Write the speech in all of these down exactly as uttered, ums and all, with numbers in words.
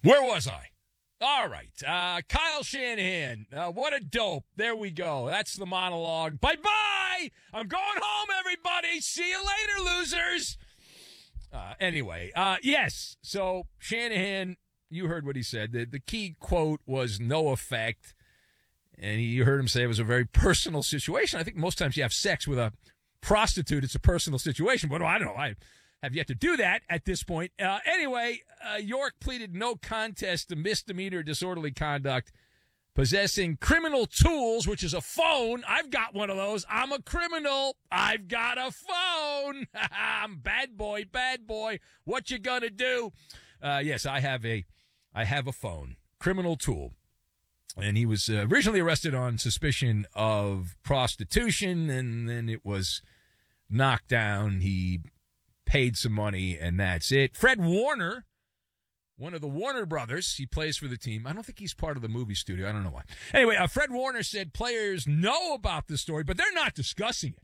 Where was I? All right. Uh, Kyle Shanahan. Uh, what a dope. There we go. That's the monologue. Bye-bye. I'm going home, everybody. See you later, losers. Uh, anyway, uh, yes. So Shanahan, you heard what he said. The, the key quote was no effect. And he, you heard him say it was a very personal situation. I think most times you have sex with a prostitute, it's a personal situation. But I don't know. I have yet to do that at this point. Uh, anyway, uh, York pleaded no contest to misdemeanor disorderly conduct, possessing criminal tools, which is a phone. I've got one of those. I'm a criminal. I've got a phone. I'm bad boy, bad boy. What you gonna do? Uh, yes, I have a, I have a phone. Criminal tool. And he was uh, originally arrested on suspicion of prostitution, and then it was knocked down. He paid some money, and that's it. Fred Warner, one of the Warner brothers, he plays for the team. I don't think he's part of the movie studio. I don't know why. Anyway, uh, Fred Warner said players know about the story, but they're not discussing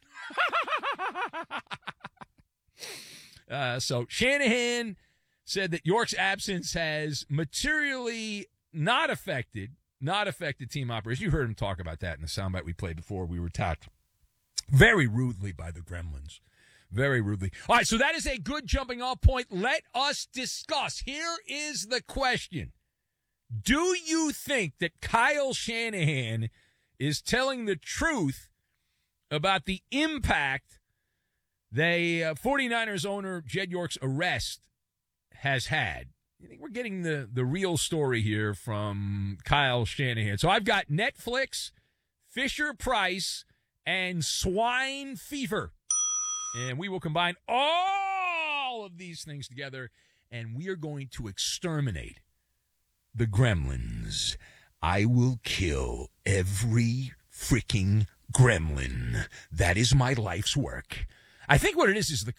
it. uh, so Shanahan said that York's absence has materially not affected, not affected team operations. You heard him talk about that in the soundbite we played before. We were attacked very rudely by the Gremlins. Very rudely. All right, so that is a good jumping off point. Let us discuss. Here is the question. Do you think that Kyle Shanahan is telling the truth about the impact the uh, 49ers owner Jed York's arrest has had? I think we're getting the, the real story here from Kyle Shanahan. So I've got Netflix, Fisher-Price, and swine fever. And we will combine all of these things together, and we are going to exterminate the Gremlins. I will kill every freaking gremlin. That is my life's work. I think what it is is the